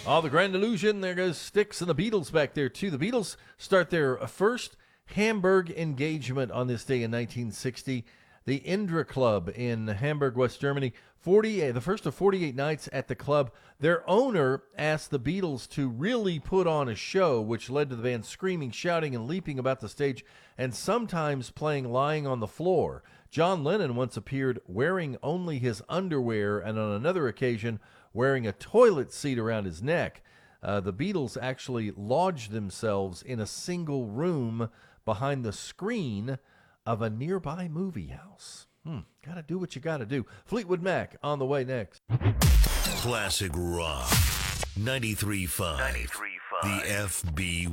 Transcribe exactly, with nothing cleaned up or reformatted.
Oh, the Grand Illusion. There goes Styx and the Beatles back there, too. The Beatles start their first Hamburg engagement on this day in nineteen sixty. The Indra Club in Hamburg, West Germany. forty, the first of forty-eight nights at the club. Their owner asked the Beatles to really put on a show, which led to the band screaming, shouting, and leaping about the stage, and sometimes playing lying on the floor. John Lennon once appeared wearing only his underwear, and on another occasion wearing a toilet seat around his neck. Uh, the Beatles actually lodged themselves in a single room behind the screen of a nearby movie house. Hmm, gotta do what you gotta do. Fleetwood Mac on the way next. Classic Rock. ninety-three point five. The F B